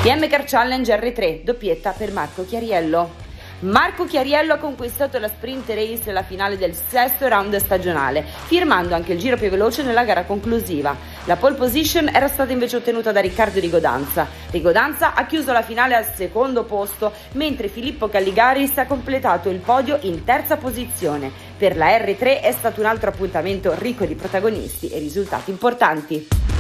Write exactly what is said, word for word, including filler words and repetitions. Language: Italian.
M Car Challenge R tre, doppietta per Marco Chiariello. Marco Chiariello ha conquistato la sprint race, la finale del sesto round stagionale, firmando anche il giro più veloce nella gara conclusiva. La pole position era stata invece ottenuta da Riccardo Rigodanza. Rigodanza ha chiuso la finale al secondo posto, mentre Filippo Calligaris ha completato il podio in terza posizione. Per la R tre è stato un altro appuntamento ricco di protagonisti e risultati importanti.